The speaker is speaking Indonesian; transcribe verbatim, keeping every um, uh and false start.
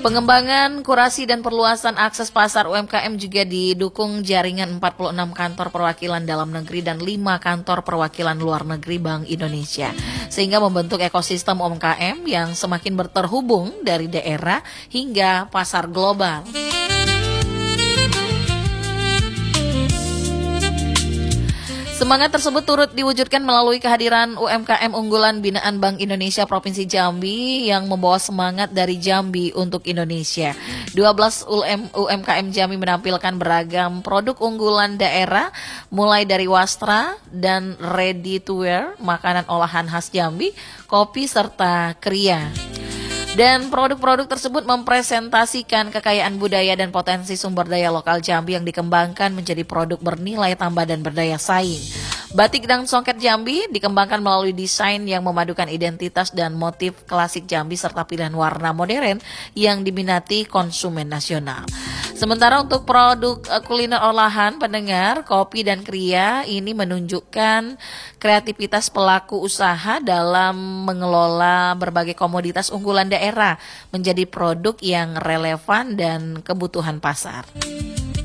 Pengembangan, kurasi, dan perluasan akses pasar U M K M juga didukung jaringan empat puluh enam kantor perwakilan dalam negeri dan lima kantor perwakilan luar negeri Bank Indonesia, sehingga membentuk ekosistem U M K M yang semakin berterhubung dari daerah hingga pasar global. Semangat tersebut turut diwujudkan melalui kehadiran U M K M unggulan binaan Bank Indonesia Provinsi Jambi yang membawa semangat dari Jambi untuk Indonesia. dua belas U M K M Jambi menampilkan beragam produk unggulan daerah, mulai dari wastra dan ready to wear, makanan olahan khas Jambi, kopi, serta kria. Dan produk-produk tersebut mempresentasikan kekayaan budaya dan potensi sumber daya lokal Jambi yang dikembangkan menjadi produk bernilai tambah dan berdaya saing. Batik dan songket Jambi dikembangkan melalui desain yang memadukan identitas dan motif klasik Jambi serta pilihan warna modern yang diminati konsumen nasional. Sementara untuk produk kuliner olahan pendengar, kopi dan kria ini menunjukkan kreativitas pelaku usaha dalam mengelola berbagai komoditas unggulan daerah menjadi produk yang relevan dan kebutuhan pasar.